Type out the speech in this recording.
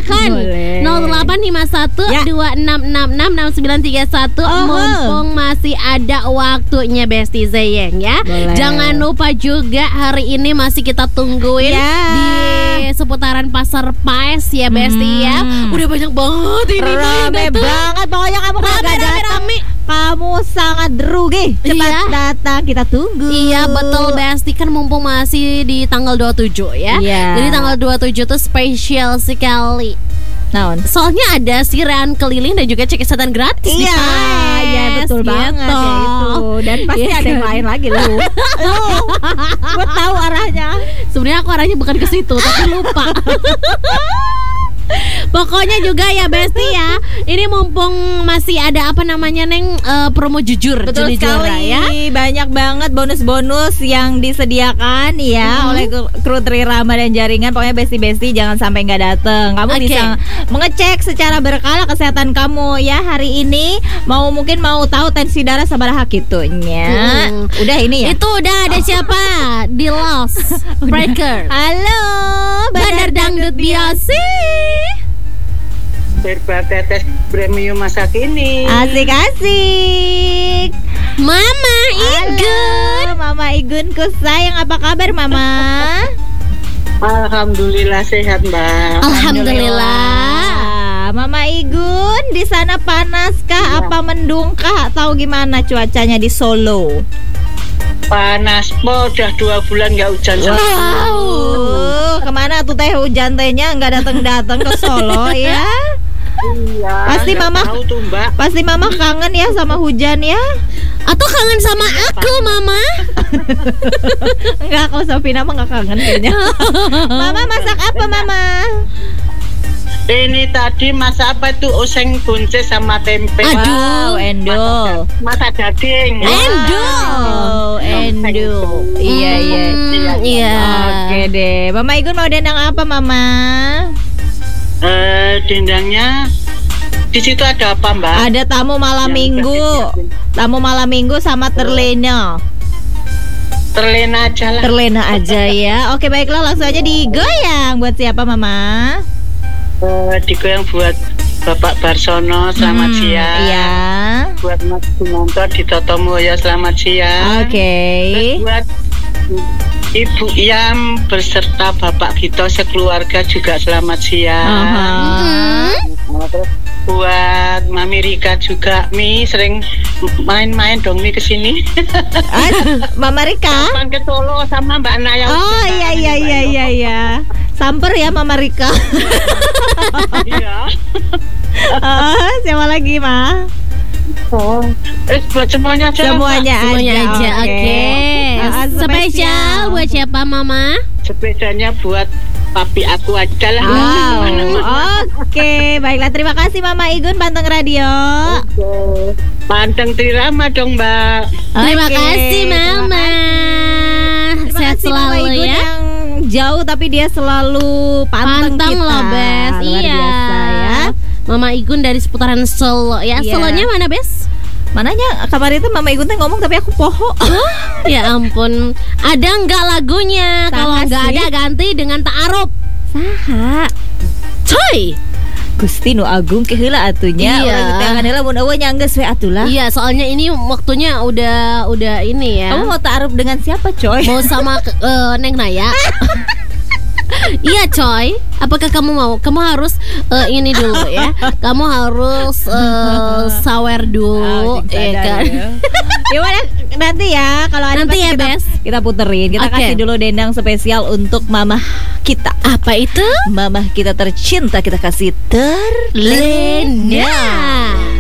silakan. 0851 2666 6931. Mumpung masih ada waktunya Besti Zeyeng ya. Boleh. Jangan lupa juga hari ini masih kita tungguin di seputaran Pasar Paes ya Besti ya. Udah banyak banget ini Rame banget. Pokoknya kamu kalau nggak datang, kamu sangat rugi. Cepat datang, kita tunggu. Iya betul Besti, kan mumpung masih di tanggal 27 ya. Jadi tanggal 27 tuh spesial sekali. Soalnya ada siaran keliling dan juga cek kesehatan gratis. Iya betul banget ya itu. Dan pasti ada yang lain lagi lu. Gue tahu arahnya. Sebenarnya aku arahnya bukan ke situ tapi lupa. Pokoknya juga ya Besti ya, ini mumpung masih ada apa namanya Neng, promo jujur. Betul sekali ya. Banyak banget bonus-bonus yang disediakan ya oleh kru Trirama dan jaringan. Pokoknya Besti-Besti jangan sampai nggak datang. Kamu bisa mengecek secara berkala kesehatan kamu ya hari ini. Mungkin mau tahu tensi darah sabaraha gitunya. Udah ini ya. Itu udah ada siapa? Di Lost Breaker. Halo, Bandar Dangdut Biasi. Serba tetes premium masa kini. Asik-asik. Mama Igun. Mama Igunku sayang, apa kabar Mama? Alhamdulillah sehat Mbak. Alhamdulillah. Mama Igun, di sana panaskah? Apa mendungkah atau gimana cuacanya di Solo? Panas, udah 2 bulan nggak hujan. Kemana tuh teh hujan tehnya nggak datang ke Solo ya? Iya. Pasti mama kangen ya sama hujan ya? Atau kangen sama aku Mama? Enggak, kalau Sofina mah nggak kangen kayaknya. Mama masak apa Mama? Ini tadi masak apa tuh? Oseng buncis sama tempe. Aduh, endol. Masak daging. Endol. Iya. Oke deh. Mama Igun mau dendang apa Mama? Dendangnya di situ ada apa Mbak? Ada tamu malam minggu. Tamu malam minggu sama terlena. Terlena aja lah. Terlena aja ya. Oke baiklah, langsung aja digoyang. Buat siapa Mama? Digoyang buat Bapak Barsono, selamat siang. Iya. Buat Mas Gunanto di Totomoyo, selamat siang. Oke. Terus buat Ibu Yam beserta Bapak Gito sekeluarga juga selamat siang. Terus buat Mami Rika juga, Mi sering main-main dong Mi kesini. Mama Rika? Kapan ke Solo sama Mbak Naya. Oh iya. Samper ya Mama Rika. Iya. Siapa lagi Ma? Buat semuanya aja. Oke. Spesial buat siapa Mama? Sepedanya buat papi aku aja lah. Oke, baiklah, terima kasih Mama Igun Panteng Radio. Panteng Trirama dong Mbak. Terima kasih Mama. Sehat selalu Mama Igun ya. yang jauh tapi dia selalu panteng kita. Loh Bes. Luar biasa ya. Mama Igun dari seputaran Solo ya. Solonya mana Bes? Mananya kabar itu Mama Igun teh ngomong tapi aku poho. Ya ampun. Ada nggak lagunya? Kalau nggak ada ganti dengan ta'aruf. Saha? Coy. Gusti nu agung keheula atunya. Iya. Urang teh akan heula mun eueuh nyanggeus we atulah. Iya, soalnya ini waktunya udah ini ya. Kamu mau ta'aruf dengan siapa, Coy? Mau sama Neng Naya. Iya Coy, apakah kamu mau? Kamu harus ini dulu ya. Kamu harus sawer dulu, ya kan? Gimana nanti ya kalau ada nanti ya Bes, kita puterin. Kita kasih dulu dendang spesial untuk mama kita. Apa itu? Mama kita tercinta, kita kasih terlena.